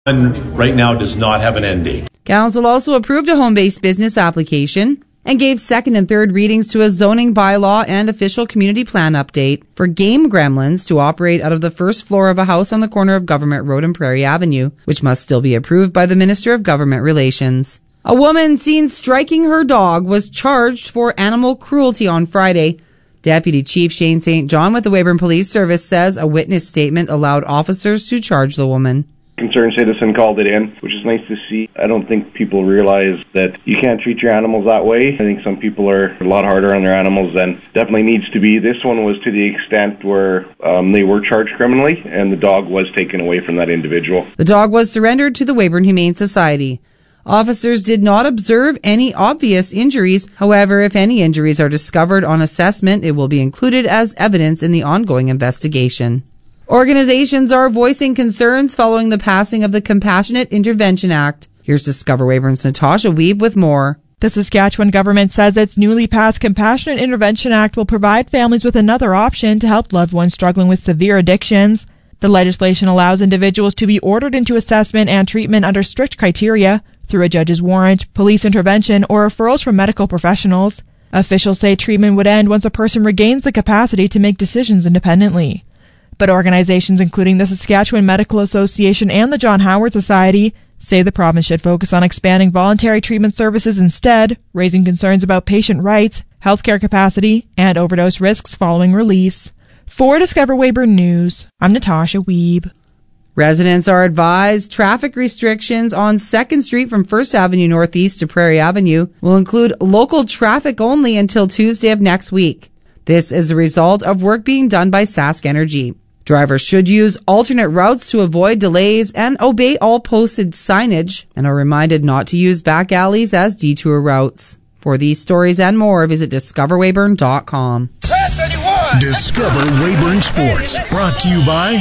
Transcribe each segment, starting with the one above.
And right now does not have an end date. Council also approved a home-based business application and gave second and third readings to a zoning bylaw and official community plan update for Game Gremlins to operate out of the first floor of a house on the corner of Government Road and Prairie Avenue, which must still be approved by the Minister of Government Relations. A woman seen striking her dog was charged for animal cruelty on Friday. Deputy Chief Shane St. John with the Weyburn Police Service says a witness statement allowed officers to charge the woman. Concerned citizen called it in, which is nice to see. I don't think people realize that you can't treat your animals that way. I think some people are a lot harder on their animals than definitely needs to be. This one was to the extent where they were charged criminally, and the dog was taken away from that individual. The dog was surrendered to the Weyburn Humane Society. Officers did not observe any obvious injuries. However, if any injuries are discovered on assessment, it will be included as evidence in the ongoing investigation. Organizations are voicing concerns following the passing of the Compassionate Intervention Act. Here's Discover Weyburn's Natasha Wiebe with more. The Saskatchewan government says its newly passed Compassionate Intervention Act will provide families with another option to help loved ones struggling with severe addictions. The legislation allows individuals to be ordered into assessment and treatment under strict criteria through a judge's warrant, police intervention, or referrals from medical professionals. Officials say treatment would end once a person regains the capacity to make decisions independently. But organizations including the Saskatchewan Medical Association and the John Howard Society say the province should focus on expanding voluntary treatment services instead, raising concerns about patient rights, healthcare capacity, and overdose risks following release. For Discover Weyburn News, I'm Natasha Wiebe. Residents are advised traffic restrictions on 2nd Street from 1st Avenue Northeast to Prairie Avenue will include local traffic only until Tuesday of next week. This is a result of work being done by Sask Energy. Drivers should use alternate routes to avoid delays and obey all posted signage and are reminded not to use back alleys as detour routes. For these stories and more, visit discoverweyburn.com. Discover Weyburn Sports, brought to you by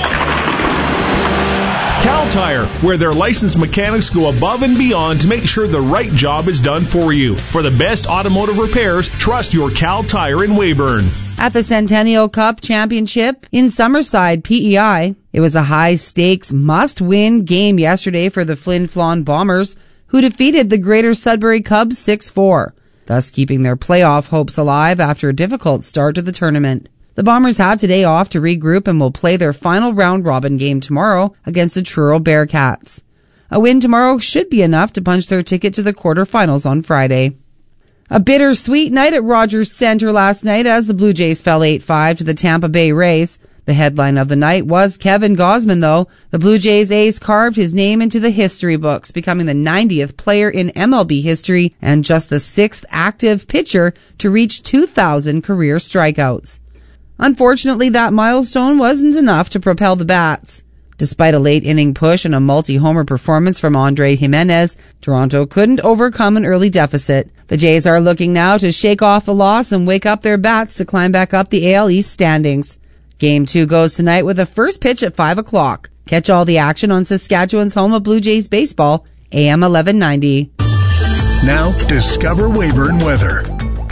Cal Tire, where their licensed mechanics go above and beyond to make sure the right job is done for you. For the best automotive repairs, trust your Cal Tire in Weyburn. At the Centennial Cup Championship in Summerside, PEI, it was a high-stakes, must-win game yesterday for the Flin Flon Bombers, who defeated the Greater Sudbury Cubs 6-4, thus keeping their playoff hopes alive after a difficult start to the tournament. The Bombers have today off to regroup and will play their final round-robin game tomorrow against the Truro Bearcats. A win tomorrow should be enough to punch their ticket to the quarterfinals on Friday. A bittersweet night at Rogers Centre last night as the Blue Jays fell 8-5 to the Tampa Bay Rays. The headline of the night was Kevin Gausman, though. The Blue Jays ace carved his name into the history books, becoming the 90th player in MLB history and just the 6th active pitcher to reach 2,000 career strikeouts. Unfortunately, that milestone wasn't enough to propel the Bats. Despite a late-inning push and a multi-homer performance from Andre Jimenez, Toronto couldn't overcome an early deficit. The Jays are looking now to shake off the loss and wake up their bats to climb back up the AL East standings. Game 2 goes tonight with a first pitch at 5 o'clock. Catch all the action on Saskatchewan's home of Blue Jays baseball, AM 1190. Now, Discover Weyburn weather.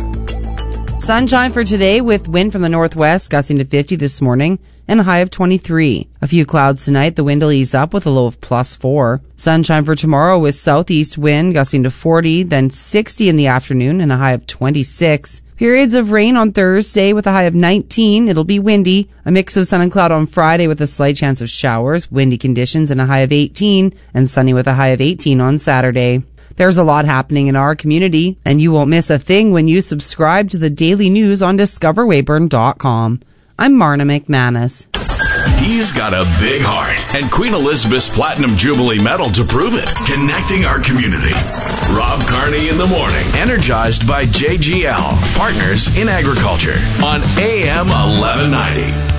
Sunshine for today with wind from the northwest gusting to 50 this morning and a high of 23. A few clouds tonight. The wind will ease up with a low of +4. Sunshine for tomorrow with southeast wind gusting to 40, then 60 in the afternoon and a high of 26. Periods of rain on Thursday with a high of 19. It'll be windy. A mix of sun and cloud on Friday with a slight chance of showers. Windy conditions and a high of 18 and sunny with a high of 18 on Saturday. There's a lot happening in our community, and you won't miss a thing when you subscribe to the daily news on discoverweyburn.com. I'm Marna McManus. He's got a big heart and Queen Elizabeth's Platinum Jubilee Medal to prove it. Connecting our community. Rob Carney in the morning. Energized by JGL, Partners in Agriculture on AM 1190.